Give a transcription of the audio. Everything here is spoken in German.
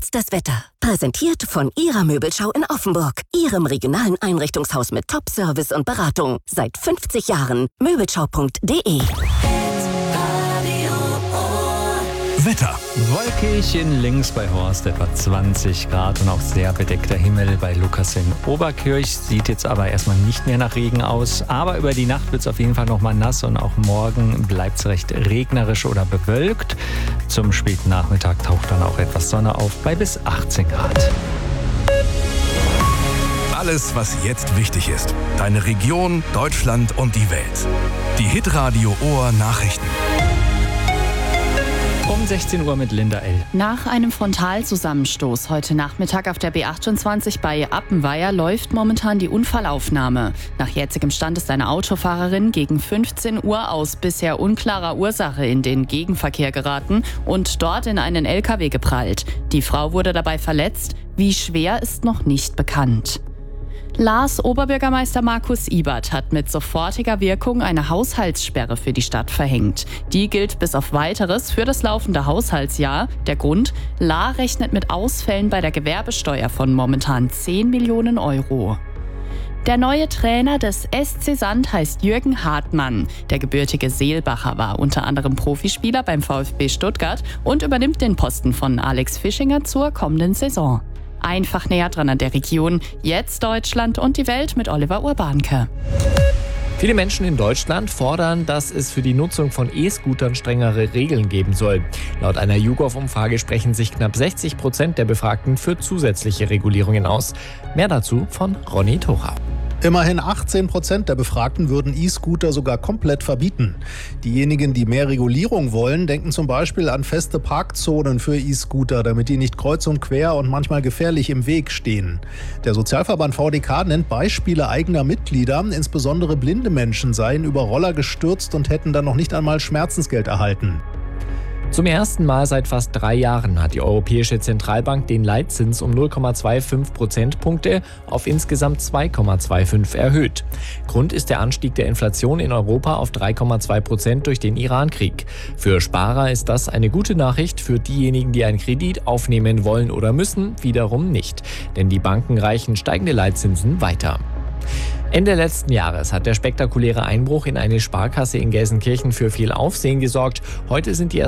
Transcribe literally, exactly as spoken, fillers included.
Jetzt das Wetter. Präsentiert von Ihrer Möbelschau in Offenburg. Ihrem regionalen Einrichtungshaus mit Top-Service und Beratung. Seit fünfzig Jahren. Möbelschau punkt de. Wetter. Wolkig in Links bei Horst, etwa zwanzig Grad und auch sehr bedeckter Himmel bei Lukas in Oberkirch. Sieht jetzt aber erstmal nicht mehr nach Regen aus. Aber über die Nacht wird es auf jeden Fall nochmal nass und auch morgen bleibt es recht regnerisch oder bewölkt. Zum späten Nachmittag taucht dann auch etwas Sonne auf bei bis achtzehn Grad. Alles, was jetzt wichtig ist. Deine Region, Deutschland und die Welt. Die Hitradio Ohr Nachrichten. Um sechzehn Uhr mit Linda L. Nach einem Frontalzusammenstoß heute Nachmittag auf der B achtundzwanzig bei Appenweier läuft momentan die Unfallaufnahme. Nach jetzigem Stand ist eine Autofahrerin gegen fünfzehn Uhr aus bisher unklarer Ursache in den Gegenverkehr geraten und dort in einen L K W geprallt. Die Frau wurde dabei verletzt. Wie schwer ist noch nicht bekannt. Laas Oberbürgermeister Markus Ibert hat mit sofortiger Wirkung eine Haushaltssperre für die Stadt verhängt. Die gilt bis auf Weiteres für das laufende Haushaltsjahr. Der Grund? La rechnet mit Ausfällen bei der Gewerbesteuer von momentan zehn Millionen Euro. Der neue Trainer des S C Sand heißt Jürgen Hartmann. Der gebürtige Seelbacher war unter anderem Profispieler beim VfB Stuttgart und übernimmt den Posten von Alex Fischinger zur kommenden Saison. Einfach näher dran an der Region. Jetzt Deutschland und die Welt mit Oliver Urbanke. Viele Menschen in Deutschland fordern, dass es für die Nutzung von E-Scootern strengere Regeln geben soll. Laut einer YouGov-Umfrage sprechen sich knapp sechzig Prozent der Befragten für zusätzliche Regulierungen aus. Mehr dazu von Ronny Thora. Immerhin achtzehn Prozent der Befragten würden E-Scooter sogar komplett verbieten. Diejenigen, die mehr Regulierung wollen, denken zum Beispiel an feste Parkzonen für E-Scooter, damit die nicht kreuz und quer und manchmal gefährlich im Weg stehen. Der Sozialverband V D K nennt Beispiele eigener Mitglieder. Insbesondere blinde Menschen seien über Roller gestürzt und hätten dann noch nicht einmal Schmerzensgeld erhalten. Zum ersten Mal seit fast drei Jahren hat die Europäische Zentralbank den Leitzins um null Komma fünfundzwanzig Prozentpunkte auf insgesamt zwei Komma fünfundzwanzig erhöht. Grund ist der Anstieg der Inflation in Europa auf drei Komma zwei Prozent durch den Iran-Krieg. Für Sparer ist das eine gute Nachricht, für diejenigen, die einen Kredit aufnehmen wollen oder müssen, wiederum nicht. Denn die Banken reichen steigende Leitzinsen weiter. Ende letzten Jahres hat der spektakuläre Einbruch in eine Sparkasse in Gelsenkirchen für viel Aufsehen gesorgt. Heute sind die